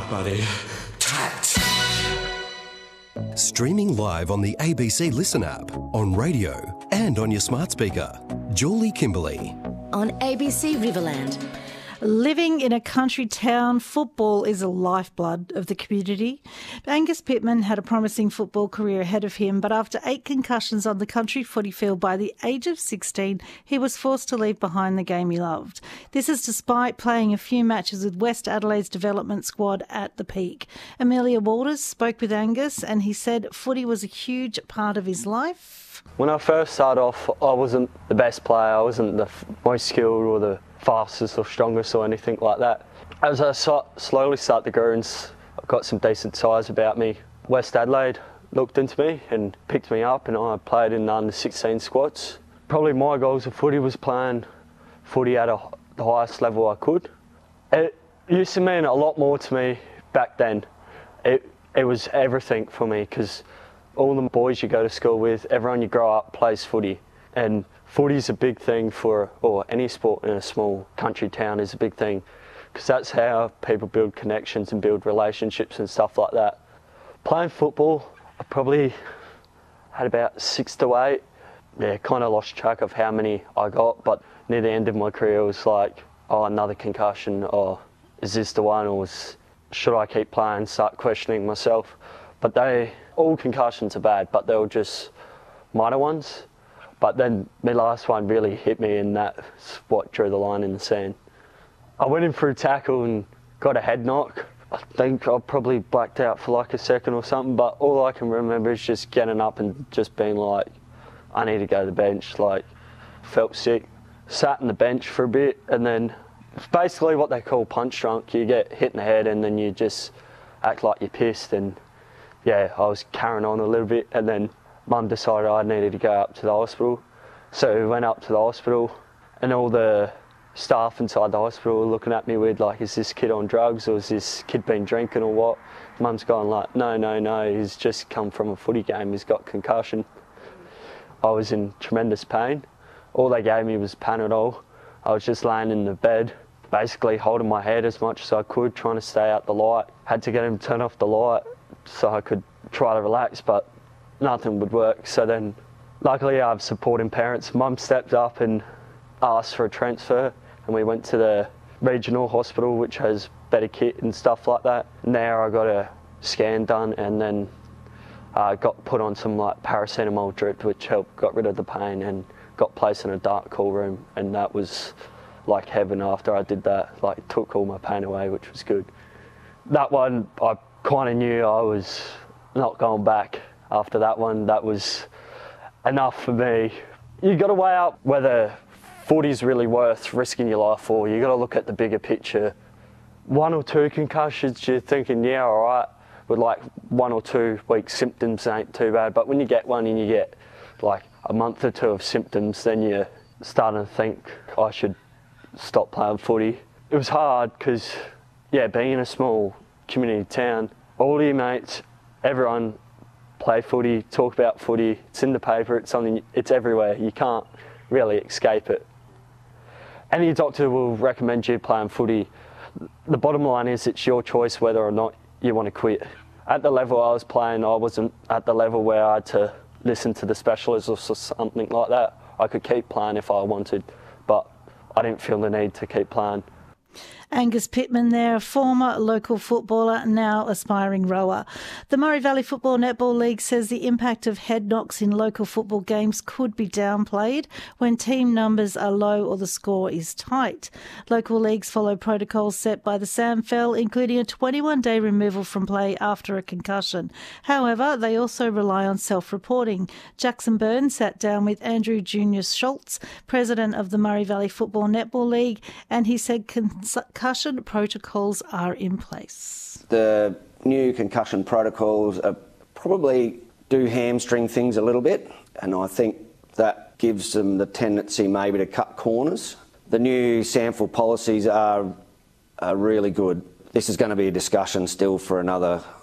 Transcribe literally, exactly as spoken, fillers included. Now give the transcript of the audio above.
right, buddy. Tapped. Streaming live on the A B C Listen app, on radio and on your smart speaker. Julie Kimberley. On A B C Riverland. Living in a country town, football is a lifeblood of the community. Angus Pittman had a promising football career ahead of him, but after eight concussions on the country footy field by the age of sixteen, he was forced to leave behind the game he loved. This is despite playing a few matches with West Adelaide's development squad at the peak. Amelia Walters spoke with Angus and he said footy was a huge part of his life. When I first started off, I wasn't the best player. I wasn't the most skilled or the fastest or strongest or anything like that. As I slowly started to grow and I got some decent size about me, West Adelaide looked into me and picked me up, and I played in the under sixteen squads. Probably my goals of footy was playing footy at a, the highest level I could. It used to mean a lot more to me back then. It, it was everything for me, because all the boys you go to school with, everyone you grow up plays footy. And footy's a big thing for, or any sport in a small country town is a big thing, because that's how people build connections and build relationships and stuff like that. Playing football, I probably had about six to eight. Yeah, kind of lost track of how many I got, but near the end of my career it was like, oh, another concussion, or is this the one, or was, should I keep playing, start questioning myself. But they, all concussions are bad, but they were just minor ones. But then my last one really hit me, and that's what drew the line in the sand. I went in for a tackle and got a head knock. I think I probably blacked out for like a second or something, but all I can remember is just getting up and just being like, I need to go to the bench. Like, felt sick. Sat on the bench for a bit, and then it's basically what they call punch drunk. You get hit in the head and then you just act like you're pissed. And yeah, I was carrying on a little bit, and then Mum decided I needed to go up to the hospital. So we went up to the hospital, and all the staff inside the hospital were looking at me with like, is this kid on drugs, or is this kid been drinking or what? Mum's going like, no, no, no, he's just come from a footy game, he's got concussion. I was in tremendous pain. All they gave me was Panadol. I was just laying in the bed, basically holding my head as much as I could, trying to stay out the light. Had to get him to turn off the light so I could try to relax, but nothing would work. So then, luckily I have supporting parents. Mum stepped up and asked for a transfer, and we went to the regional hospital, which has better kit and stuff like that. And there I got a scan done, and then uh, got put on some like paracetamol drip, which helped got rid of the pain, and got placed in a dark cool room, and that was like heaven after I did that. Like, took all my pain away, which was good. That one, I kind of knew I was not going back. After that one, that was enough for me. You got to weigh up whether footy's really worth risking your life for. You got to look at the bigger picture. One or two concussions, you're thinking, yeah, all right, with like one or two weeks symptoms ain't too bad. But when you get one and you get like a month or two of symptoms, then you're starting to think I should stop playing footy. It was hard because, yeah, being in a small community town, all your mates, everyone play footy, talk about footy, it's in the paper, it's something, it's everywhere, you can't really escape it. Any doctor will recommend you playing footy. The bottom line is it's your choice whether or not you want to quit. At the level I was playing, I wasn't at the level where I had to listen to the specialists or something like that. I could keep playing if I wanted, but I didn't feel the need to keep playing. Angus Pittman there, former local footballer, now aspiring rower. The Murray Valley Football Netball League says the impact of head knocks in local football games could be downplayed when team numbers are low or the score is tight. Local leagues follow protocols set by the S A M F L, including a twenty-one day removal from play after a concussion. However, they also rely on self-reporting. Jackson Burns sat down with Andrew Junior Schultz, president of the Murray Valley Football Netball League, and he said concussion protocols are in place. The new concussion protocols are probably do hamstring things a little bit, and I think that gives them the tendency maybe to cut corners. The new S A M F L policies are, are really good. This is going to be a discussion still for another